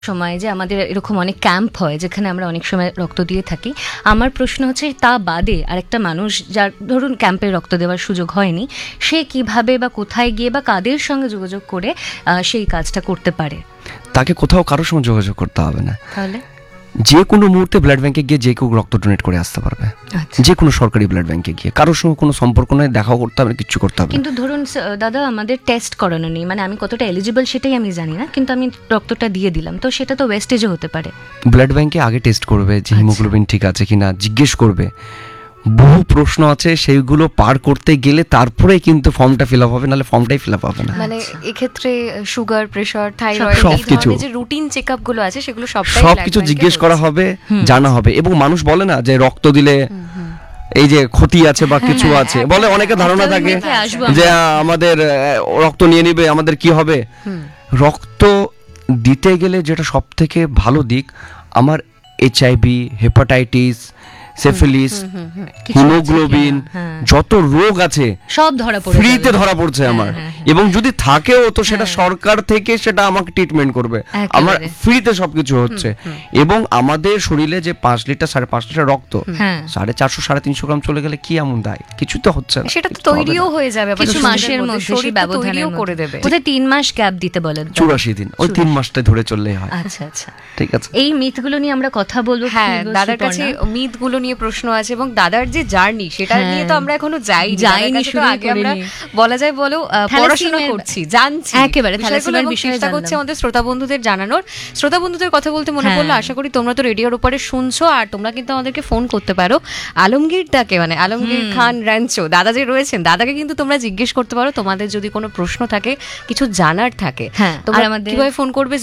সময় যে আমাদের এরকম অনেক ক্যাম্প হয় যেখানে আমরা অনেক সময় রক্ত দিয়ে থাকি। আমার প্রশ্ন হচ্ছে তা বাদে আরেকটা মানুষ যার ধরুন ক্যাম্পে রক্ত দেওয়ার সুযোগ হয়নি, সে কিভাবে বা কোথায় গিয়ে বা কাদের সঙ্গে যোগাযোগ করে সেই কাজটা করতে পারে? তাকে কোথাও কারোর সঙ্গে যোগাযোগ করতে হবে না, তাহলে যে কোনো মুহূর্তে ব্লাড ব্যাংকে গিয়ে যে কেউ রক্ত ডোনেট করে আসতে পারবে। যে কোনো সরকারি ব্লাড ব্যাংকে গিয়ে কারোর সঙ্গে কোনো সম্পর্ক নয়, দেখাও করতে হবে, কিছু করতে হবে। কিন্তু ধরুন দাদা আমাদের টেস্ট করানো নেই, মানে আমি কতটা এলিজিবল সেটাই আমি জানি না, কিন্তু আমি রক্তটা দিয়ে দিলাম, তো সেটা তো ওয়েস্টেজও হতে পারে। ব্লাড ব্যাংকে আগে টেস্ট করবে যে হিমোগ্লোবিন ঠিক আছে কিনা, জিজ্ঞেস করবে, বহু প্রশ্ন আছে, সেইগুলো পার করতে গেলে তারপরে কিন্তু ফর্মটা ফিল আপ হবে, নাহলে ফর্মটাই ফিল আপ হবে না। মানে এক্ষেত্রে সুগার, প্রেশার, থাইরয়েড, সবকিছু যে রুটিন চেকআপ গুলো আছে সেগুলো সবকিছু জিজ্ঞেস করা হবে, জানা হবে। এবং মানুষ বলে না যে রক্ত দিলে এই যে ক্ষতি আছে বা কিছু আছে, বলে অনেকে ধারণা থাকে যে আমাদের রক্ত নিয়ে নিবে, আমাদের কি হবে। রক্ত দিতে গেলে যেটা সব থেকে ভালো দিক, আমার HIV, হেপাটাইটিস, সিফিলিস, হিমোগ্লোবিন, যত রোগ আছে সব ফ্রিতে ধরা পড়ছে আমার। এবং যদি থাকেও তো সেটা সরকার থেকে সেটা আমাকে ট্রিটমেন্ট করবে, আমার ফ্রিতে সবকিছু হচ্ছে। এবং আমাদের শরীরে যে 5 লিটার 5.5 লিটার রক্ত 450 350 গ্রাম চলে গেলে কি এমন দায়, কিছু তো হচ্ছে না। সেটা তো তৈরিও হয়ে যাবে কিছু মাসের মধ্যে, সেই ব্যবধানেও করে দেবে। কোথায় 3 মাস গ্যাপ দিতে বলেন, 84 দিন, ওই 3 মাসটা ধরে চললেই হয়। আচ্ছা আচ্ছা, ঠিক আছে। এই মিথগুলো নিয়ে আমরা কথা বলবো। হ্যাঁ, দাদার কাছে মিথগুলো নিয়ে প্রশ্ন আছে এবং দাদার যে জার্নি সেটা নিয়ে তো আমরা এখনো যাইনি। আগে আমরা বলা যায় বলো পড়াশোনা করছি, জানছি একেবারে থ্যালাসেমিয়ার বিষয়ে চেষ্টা করছি আমাদের শ্রোতা বন্ধুদের জানানোর। শ্রোতা বন্ধুদের কথা বলতে মনে পড়লো, আশা করি তোমরা তো রেডিওর উপরে শুনছো, আর তোমরা কিন্তু আমাদেরকে ফোন করতে পারো। আলমগীরদাকে, মানে আলমগীর খান র্যাঞ্চো দাদা যে রয়েছেন, দাদাকে কিন্তু তোমরা জিজ্ঞেস করতে পারো তোমাদের যদি কোনো প্রশ্ন থাকে, কিছু জানার থাকে। তোমরা কিভাবে ফোন করবে?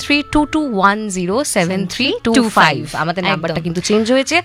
033221073225 আমাদের নাম্বারটা কিন্তু চেঞ্জ হয়েছে,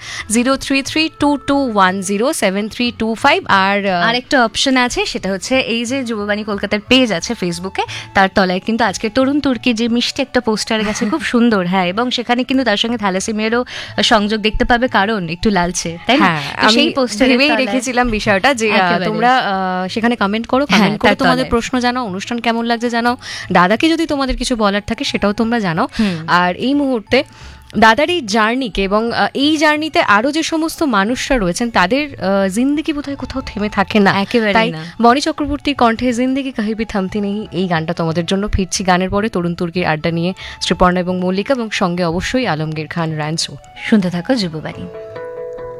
033221073225। আর আরেকটা অপশন আছে, সেটা হচ্ছে এই যে যুববাণী কলকাতার পেজ আছে ফেসবুকে, তার তলায় কিন্তু আজকে তরুণ তুর্কি যে মিষ্টি একটা পোস্টার গেছে, খুব সুন্দর। হ্যাঁ, এবং সেখানে কিন্তু তার সঙ্গে থ্যালাসেমিয়ারও সংযোগ দেখতে পাবে, কারণ একটু লালচে, তাই না? আমি সেই পোস্টারে রেখেছিলাম বিষয়টা যে তোমরা সেখানে কমেন্ট করো, কমেন্ট করে তোমাদের প্রশ্ন জানাও, অনুষ্ঠান কেমন লাগছে জানাও, দাদাকে যদি তোমাদের কিছু বলার থাকে সেটাও তোমরা জানাও। আর এই মুহূর্তে দাদার এই জার্নিকে এবং এই জার্নিতে আরো যে সমস্ত মানুষরা রয়েছেন তাদের জিন্দেগি বোধহয় কোথাও থেমে থাকে না। তাই বনি চক্রবর্তীর কণ্ঠে জিন্দেগি কাহিবি থামতি নেই এই গানটা তোমাদের জন্য। ফিরছি গানের পরে তরুণ তুর্কির আড্ডা নিয়ে, শ্রীপর্ণা এবং মল্লিকা, এবং সঙ্গে অবশ্যই আলমগীর খান র্যাঞ্চো। শুনতে থাকো যুববাণী।